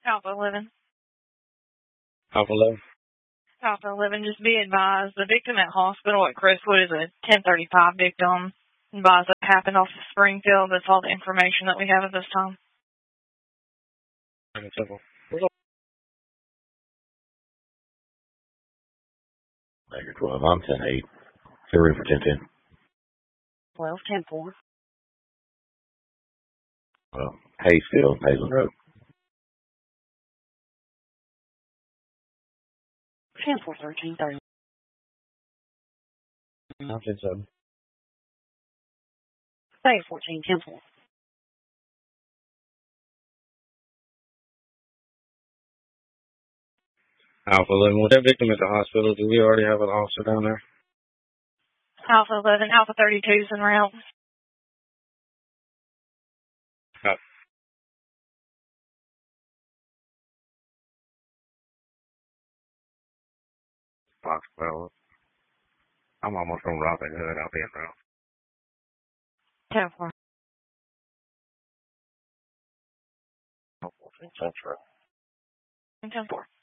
Alpha 11. Alpha 11. Alpha 11, just be advised, the victim at hospital at Crestwood is a 1035 victim. Advised that happened off of Springfield. That's all the information that we have at this time. Major 12, I'm 10-8. You're in for 10-10. 12, 10-4. Hayesfield, Hazen Road. 10-4, 13-30. I'm 10-7. Say 14, 10-4. Alpha 11, with that victim at the hospital, do we already have an officer down there? Alpha 11, Alpha 32 is en route. Fox 12. I'm almost on Robin Hood. I'll be in route. 10-4. Central. 10-4.